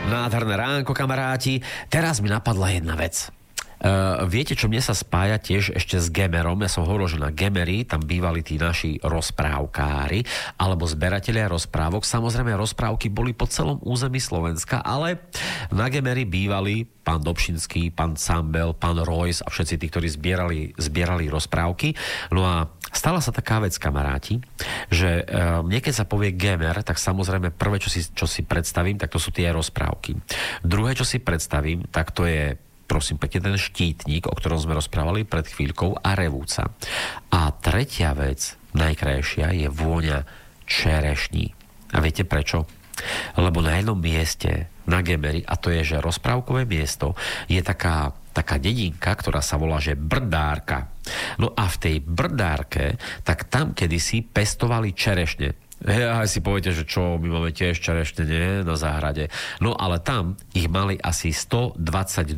Nádherné ránko, kamaráti. Teraz mi napadla jedna vec. Viete, čo mne sa spája tiež ešte s Gemerom? Ja som hovoril, že na Gemeri tam bývali tí naši rozprávkári alebo zberatelia rozprávok. Samozrejme, rozprávky boli po celom území Slovenska, ale na Gemeri bývali pán Dobšinský, pán Cambel, pán Royce a všetci tí, ktorí zbierali rozprávky. No a stala sa taká vec, kamaráti, že mne keď sa povie Gemer, tak samozrejme prvé, čo si predstavím, tak to sú tie rozprávky. Druhé, čo si predstavím, tak to je, prosím pekne, ten štítnik, o ktorom sme rozprávali pred chvíľkou, a revúca. A tretia vec, najkrajšia, je vôňa čerešní. A viete prečo? Lebo na jednom mieste na Gemeri, a to je, že rozprávkové miesto, je taká dedinka, ktorá sa volá, že Brdárka. No a v tej Brdárke, tak tam kedysi pestovali čerešne. Aj si poviete, že čo, my máme tiež čerešne, nie? Na záhrade. No ale tam ich mali asi 122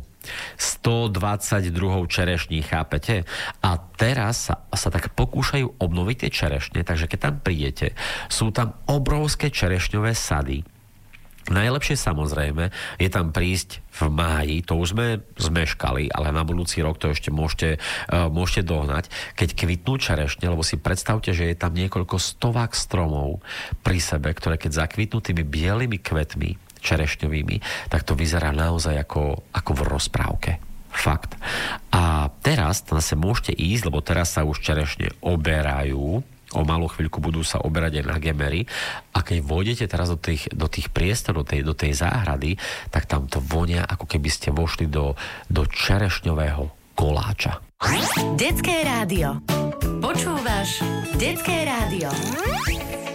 čerešní, chápete? A teraz sa tak pokúšajú obnoviť tie čerešne, takže keď tam prídete, sú tam obrovské čerešňové sady. Najlepšie samozrejme je tam prísť v máji, to už sme zmeškali, ale na budúci rok to ešte môžete dohnať, keď kvitnú čerešne, lebo si predstavte, že je tam niekoľko stovák stromov pri sebe, ktoré keď zakvitnú tými bielými kvetmi čerešňovými, tak to vyzerá naozaj ako v rozprávke. Fakt. A teraz zase môžete ísť, lebo teraz sa už čerešne oberajú, o malú chvíľku budú sa oberať aj na Gemeri, a keď vôjdete teraz do tých priestorov, do tej záhrady, tak tam to vonia, ako keby ste vošli do čerešňového koláča. Detské rádio. Počúvaš Detské rádio.